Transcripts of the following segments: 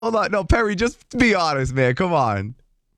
Hold on. No, Perry, just be honest, man. Come on.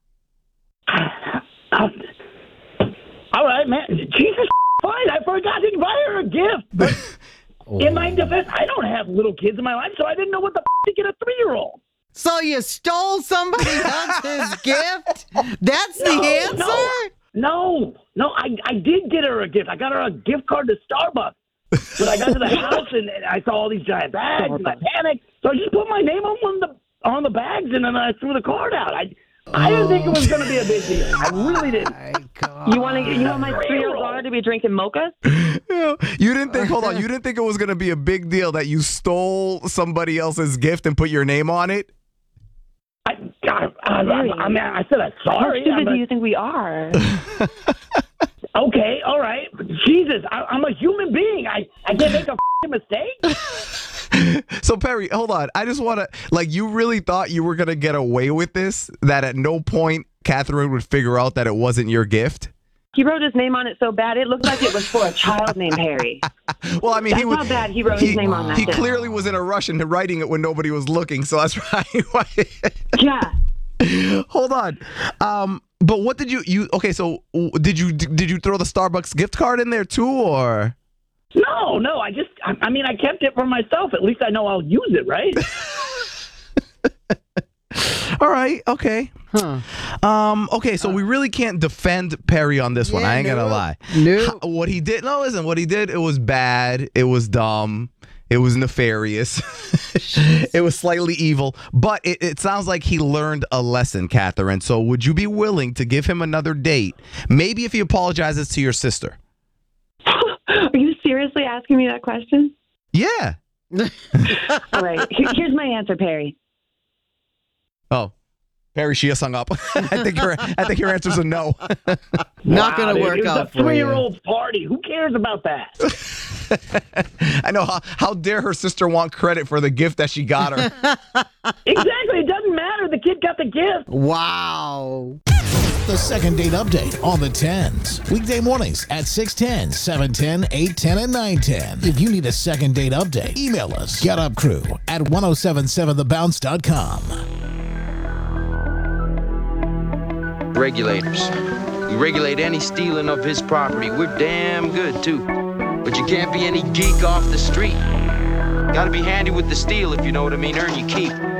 All right, man. Jesus, fine. I forgot to buy her a gift. But in my defense, I don't have little kids in my life, so I didn't know what the to get a 3-year-old. So you stole somebody else's gift? That's the answer? No, I did get her a gift. I got her a gift card to Starbucks. But I got to the house and I saw all these giant bags and I panicked. So I just put my name on the bags and then I threw the card out. I didn't think it was going to be a big deal. I really didn't. You want my 3-year-old daughter to be drinking mochas? You didn't think, hold on, you didn't think it was going to be a big deal that you stole somebody else's gift and put your name on it? I mean, I said I'm sorry. How stupid do you think we are? Okay, all right. Jesus, I'm a human being. I can't make a mistake. So, Perry, hold on. I just want to, you really thought you were going to get away with this? That at no point Catherine would figure out that it wasn't your gift? He wrote his name on it so bad, it looked like it was for a child named Harry. Well, I mean, that's how bad he wrote his name on that. He clearly was in a rush into writing it when nobody was looking, so that's right. Yeah. Hold on. But what did you okay, so did you throw the Starbucks gift card in there too, or? No, I kept it for myself. At least I know I'll use it, right? All right, okay. Huh. Okay, so we really can't defend Perry on this one. Yeah, I ain't gonna lie. No. What he did, it was bad. It was dumb. It was nefarious. It was slightly evil. But it sounds like he learned a lesson, Catherine. So would you be willing to give him another date? Maybe if he apologizes to your sister. Are you seriously asking me that question? Yeah. All right. Here's my answer, Perry. Oh. Perry, she just hung up. I think your answer's a no. Not going to work it was out a for you. 3-year-old's party. Who cares about that? I know. How dare her sister want credit for the gift that she got her? Exactly. It doesn't matter. The kid got the gift. Wow. The second date update on the 10s. Weekday mornings at 6:10, 7:10, 8:10, and 9:10. If you need a second date update, email us. getupcrew@1077thebounce.com. Regulators. We regulate any stealing of his property. We're damn good, too. But you can't be any geek off the street. Gotta be handy with the steel, if you know what I mean. Earn your keep.